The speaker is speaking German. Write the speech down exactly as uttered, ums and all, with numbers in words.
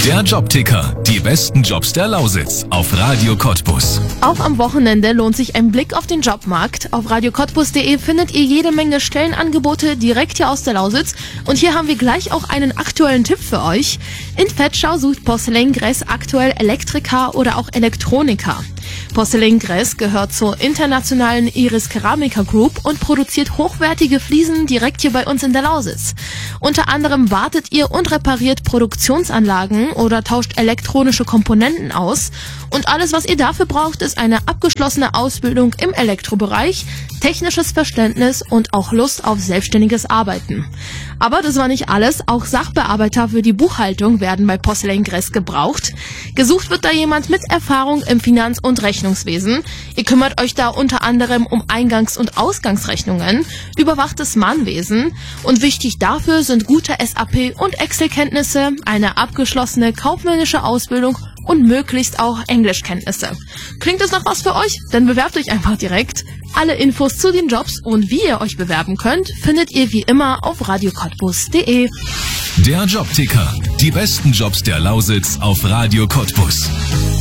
Der Jobticker, die besten Jobs der Lausitz auf Radio Cottbus. Auch am Wochenende lohnt sich ein Blick auf den Jobmarkt. Auf radio cottbus punkt de findet ihr jede Menge Stellenangebote direkt hier aus der Lausitz. Und hier haben wir gleich auch einen aktuellen Tipp für euch. In Vetschau sucht Porcelain Gress aktuell Elektriker oder auch Elektroniker. Porcelain Gress gehört zur internationalen Iris Keramica Group und produziert hochwertige Fliesen direkt hier bei uns in der Lausitz. Unter anderem wartet ihr und repariert Produktionsanlagen oder tauscht elektronische Komponenten aus. Und alles, was ihr dafür braucht, ist eine abgeschlossene Ausbildung im Elektrobereich, technisches Verständnis und auch Lust auf selbstständiges Arbeiten. Aber das war nicht alles. Auch Sachbearbeiter für die Buchhaltung werden bei Porcelain Gress gebraucht. Gesucht wird da jemand mit Erfahrung im Finanz- und Rechnungswesen. Ihr kümmert euch da unter anderem um Eingangs- und Ausgangsrechnungen, überwachtes Mahnwesen. Und wichtig dafür sind gute S A P- und Excel-Kenntnisse, eine abgeschlossene kaufmännische Ausbildung und möglichst auch Englischkenntnisse. Klingt das noch was für euch? Dann bewerbt euch einfach direkt. Alle Infos zu den Jobs und wie ihr euch bewerben könnt, findet ihr wie immer auf radio cottbus punkt de. Der Jobticker, die besten Jobs der Lausitz auf Radio Cottbus.